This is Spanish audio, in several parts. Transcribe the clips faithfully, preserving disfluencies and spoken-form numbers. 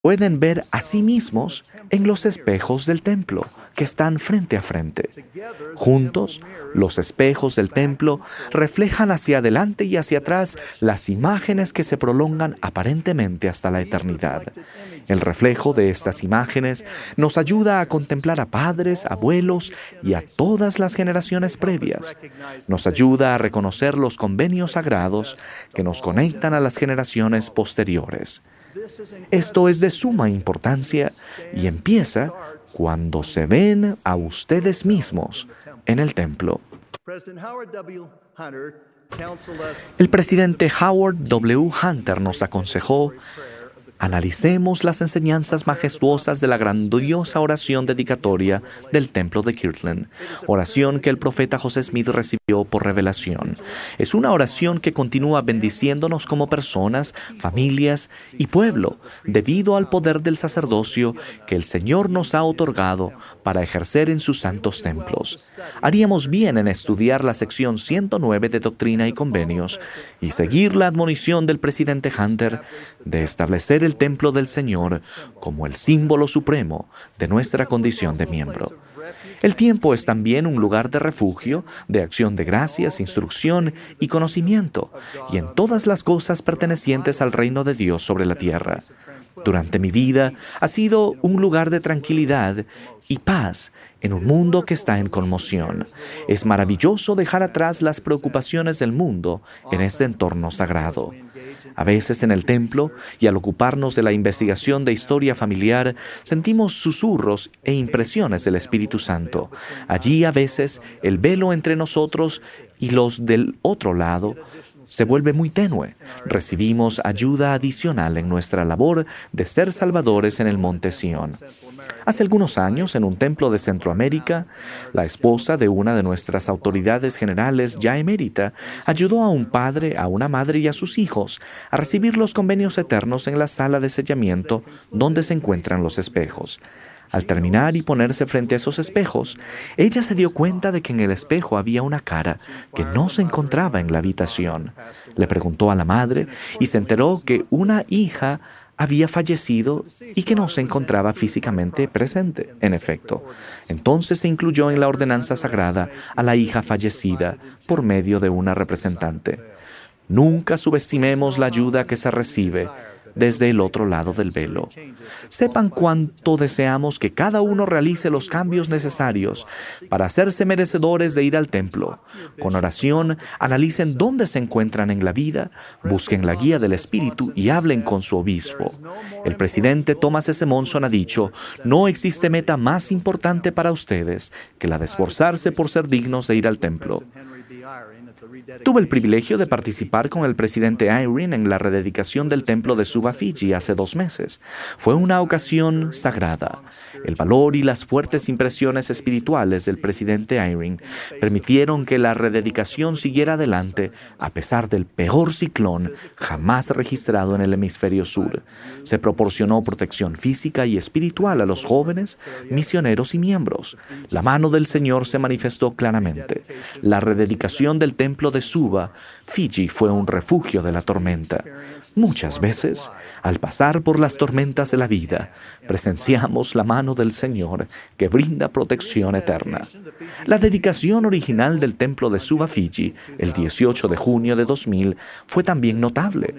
pueden ver a sí mismos en los espejos del templo, que están frente a frente. Juntos, los espejos del templo reflejan hacia adelante y hacia atrás las imágenes que se prolongan aparentemente hasta la eternidad. El reflejo de estas imágenes nos ayuda a contemplar a padres, abuelos y a todas las generaciones previas. Nos ayuda a reconocer los convenios sagrados que nos conectan a las generaciones posteriores. Esto es de suma importancia y empieza cuando se ven a ustedes mismos en el templo. El presidente Howard W. Hunter nos aconsejó: analicemos las enseñanzas majestuosas de la grandiosa oración dedicatoria del templo de Kirtland, oración que el profeta José Smith recibió por revelación. Es una oración que continúa bendiciéndonos como personas, familias y pueblo, debido al poder del sacerdocio que el Señor nos ha otorgado para ejercer en sus santos templos. Haríamos bien en estudiar la sección ciento nueve de Doctrina y Convenios y seguir la admonición del presidente Hunter de establecer el templo del Señor como el símbolo supremo de nuestra condición de miembro. El tiempo es también un lugar de refugio, de acción de gracias, instrucción y conocimiento, y en todas las cosas pertenecientes al reino de Dios sobre la tierra. Durante mi vida ha sido un lugar de tranquilidad y paz en un mundo que está en conmoción. Es maravilloso dejar atrás las preocupaciones del mundo en este entorno sagrado. A veces en el templo, y al ocuparnos de la investigación de historia familiar, sentimos susurros e impresiones del Espíritu Santo. Allí a veces el velo entre nosotros y los del otro lado se vuelve muy tenue. Recibimos ayuda adicional en nuestra labor de ser salvadores en el Monte Sión. Hace algunos años, en un templo de Centroamérica, la esposa de una de nuestras autoridades generales ya emérita ayudó a un padre, a una madre y a sus hijos a recibir los convenios eternos en la sala de sellamiento donde se encuentran los espejos. Al terminar y ponerse frente a esos espejos, ella se dio cuenta de que en el espejo había una cara que no se encontraba en la habitación. Le preguntó a la madre y se enteró que una hija había fallecido y que no se encontraba físicamente presente, en efecto. Entonces se incluyó en la ordenanza sagrada a la hija fallecida por medio de una representante. Nunca subestimemos la ayuda que se recibe desde el otro lado del velo. Sepan cuánto deseamos que cada uno realice los cambios necesarios para hacerse merecedores de ir al templo. Con oración, analicen dónde se encuentran en la vida, busquen la guía del Espíritu y hablen con su obispo. El presidente Thomas S. Monson ha dicho: no existe meta más importante para ustedes que la de esforzarse por ser dignos de ir al templo. Tuve el privilegio de participar con el presidente Eyring en la rededicación del templo de Suba, Fiji, hace dos meses. Fue una ocasión sagrada. El valor y las fuertes impresiones espirituales del presidente Eyring permitieron que la rededicación siguiera adelante a pesar del peor ciclón jamás registrado en el hemisferio sur. Se proporcionó protección física y espiritual a los jóvenes, misioneros y miembros. La mano del Señor se manifestó claramente. La rededicación del templo de Suba, Fiji, fue un refugio de la tormenta. Muchas veces, al pasar por las tormentas de la vida, presenciamos la mano del Señor que brinda protección eterna. La dedicación original del templo de Suba, Fiji, el dieciocho de junio de dos mil, fue también notable.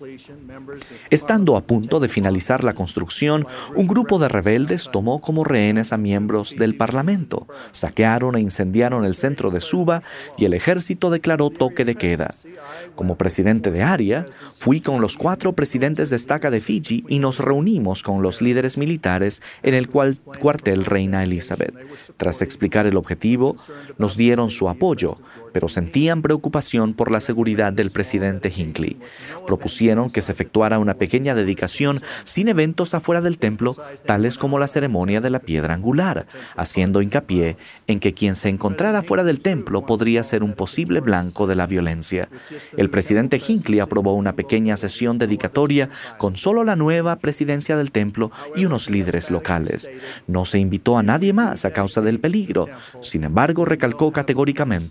Estando a punto de finalizar la construcción, un grupo de rebeldes tomó como rehenes a miembros del Parlamento, saquearon e incendiaron el centro de Suba y el ejército declaró toque de queda. Como presidente de área, fui con los cuatro presidentes de estaca de Fiji y nos reunimos con los líderes militares en el cual, cuartel Reina Elizabeth. Tras explicar el objetivo, nos dieron su apoyo, pero sentían preocupación por la seguridad del presidente Hinckley. Propusieron que se efectuara una pequeña dedicación sin eventos afuera del templo, tales como la ceremonia de la piedra angular, haciendo hincapié en que quien se encontrara fuera del templo podría ser un posible blanco de la violencia. El presidente Hinckley aprobó una pequeña sesión dedicatoria con solo la nueva presidencia del templo y unos líderes locales. No se invitó a nadie más a causa del peligro. Sin embargo, recalcó categóricamente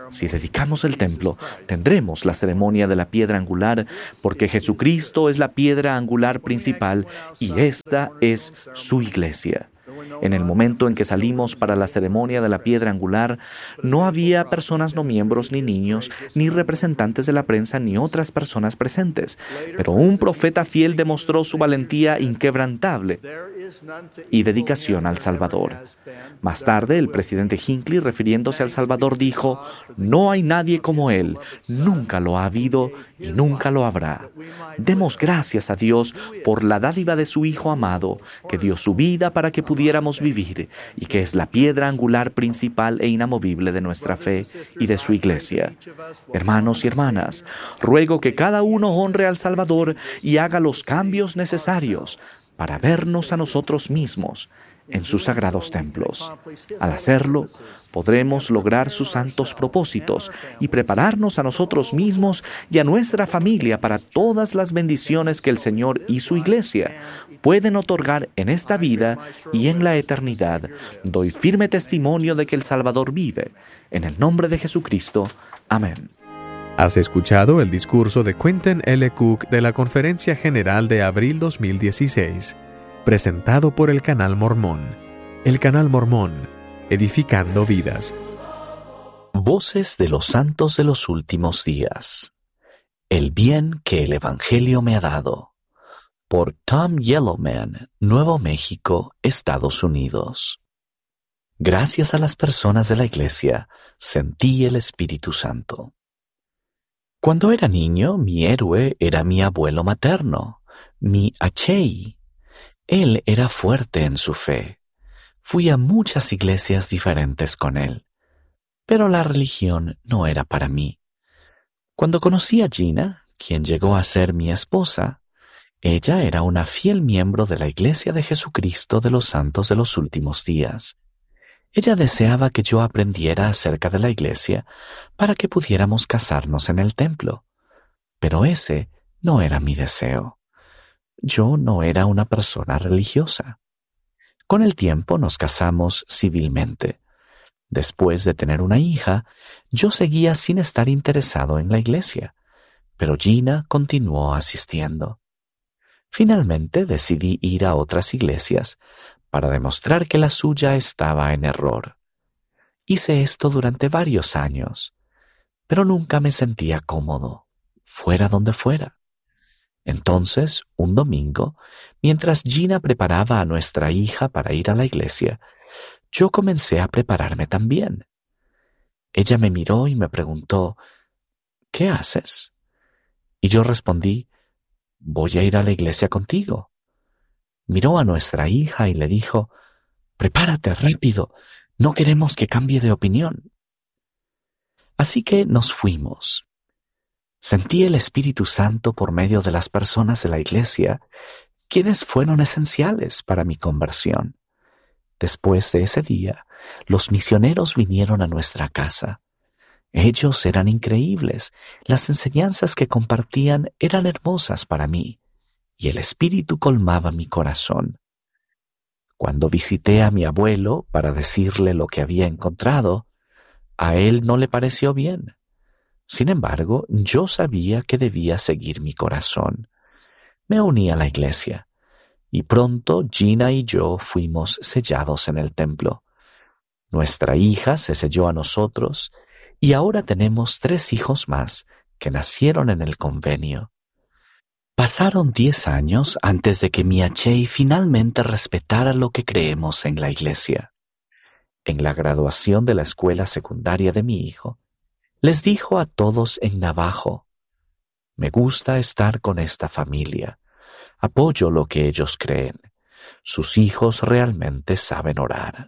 Si dedicamos el templo, tendremos la ceremonia de la piedra angular, porque Jesucristo es la piedra angular principal y esta es su iglesia. En el momento en que salimos para la ceremonia de la piedra angular, no había personas no miembros, ni niños, ni representantes de la prensa, ni otras personas presentes. Pero un profeta fiel demostró su valentía inquebrantable y dedicación al Salvador. Más tarde, el presidente Hinckley, refiriéndose al Salvador, dijo: «No hay nadie como Él, nunca lo ha habido y nunca lo habrá». Demos gracias a Dios por la dádiva de su Hijo amado, que dio su vida para que pudiéramos vivir y que es la piedra angular principal e inamovible de nuestra fe y de su iglesia. Hermanos y hermanas, ruego que cada uno honre al Salvador y haga los cambios necesarios para vernos a nosotros mismos en sus sagrados templos. Al hacerlo, podremos lograr sus santos propósitos y prepararnos a nosotros mismos y a nuestra familia para todas las bendiciones que el Señor y su iglesia pueden otorgar en esta vida y en la eternidad. Doy firme testimonio de que el Salvador vive. En el nombre de Jesucristo. Amén. Has escuchado el discurso de Quentin L. Cook de la Conferencia General de abril dos mil dieciséis, presentado por el Canal Mormón. El Canal Mormón, edificando vidas. Voces de los santos de los últimos días. El bien que el Evangelio me ha dado. Por Tom Yellowman, Nuevo México, Estados Unidos. Gracias a las personas de la Iglesia, sentí el Espíritu Santo. Cuando era niño, mi héroe era mi abuelo materno, mi Achei. Él era fuerte en su fe. Fui a muchas iglesias diferentes con él, pero la religión no era para mí. Cuando conocí a Gina, quien llegó a ser mi esposa, ella era una fiel miembro de la Iglesia de Jesucristo de los Santos de los Últimos Días. Ella deseaba que yo aprendiera acerca de la iglesia para que pudiéramos casarnos en el templo, pero ese no era mi deseo. Yo no era una persona religiosa. Con el tiempo nos casamos civilmente. Después de tener una hija, yo seguía sin estar interesado en la iglesia, pero Gina continuó asistiendo. Finalmente decidí ir a otras iglesias para demostrar que la suya estaba en error. Hice esto durante varios años, pero nunca me sentía cómodo, fuera donde fuera. Entonces, un domingo, mientras Gina preparaba a nuestra hija para ir a la iglesia, yo comencé a prepararme también. Ella me miró y me preguntó: «¿Qué haces?». Y yo respondí: «Voy a ir a la iglesia contigo». Miró a nuestra hija y le dijo: «Prepárate rápido, no queremos que cambie de opinión». Así que nos fuimos. Sentí el Espíritu Santo por medio de las personas de la iglesia, quienes fueron esenciales para mi conversión. Después de ese día, los misioneros vinieron a nuestra casa. Ellos eran increíbles, las enseñanzas que compartían eran hermosas para mí, y el Espíritu colmaba mi corazón. Cuando visité a mi abuelo para decirle lo que había encontrado, a él no le pareció bien. Sin embargo, yo sabía que debía seguir mi corazón. Me uní a la iglesia, y pronto Gina y yo fuimos sellados en el templo. Nuestra hija se selló a nosotros, y ahora tenemos tres hijos más que nacieron en el convenio. Pasaron diez años antes de que mi Achei finalmente respetara lo que creemos en la iglesia. En la graduación de la escuela secundaria de mi hijo, les dijo a todos en navajo: «Me gusta estar con esta familia. Apoyo lo que ellos creen. Sus hijos realmente saben orar».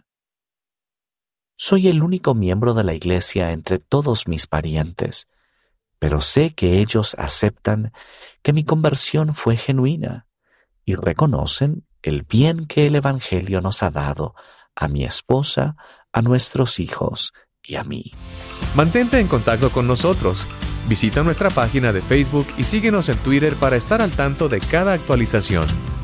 Soy el único miembro de la iglesia entre todos mis parientes, pero sé que ellos aceptan que mi conversión fue genuina y reconocen el bien que el Evangelio nos ha dado a mi esposa, a nuestros hijos y a mí. Mantente en contacto con nosotros. Visita nuestra página de Facebook y síguenos en Twitter para estar al tanto de cada actualización.